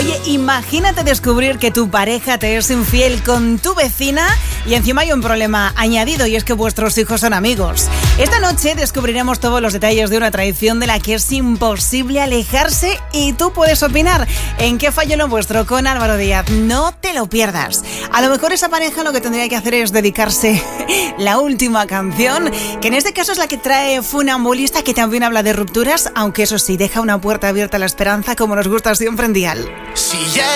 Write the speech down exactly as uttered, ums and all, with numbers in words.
Oye, imagínate descubrir que tu pareja te es infiel con tu vecina y encima hay un problema añadido y es que vuestros hijos son amigos. Esta noche descubriremos todos los detalles de una traición de la que es imposible alejarse y tú puedes opinar en qué falló lo vuestro con Álvaro Díaz. No te lo pierdas. A lo mejor esa pareja lo que tendría que hacer es dedicarse la última canción, que en este caso es la que trae Funambulista, que también habla de rupturas, aunque eso sí, deja una puerta abierta a la esperanza, como nos gusta siempre en Dial. Si ya